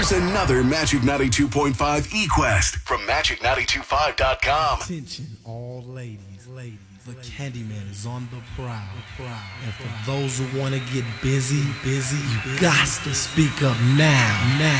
Here's another Magic 92.5 eQuest from Magic925.com. Attention, all ladies. The Candyman is on the prowl. And for those who want to get busy, you got to speak up now.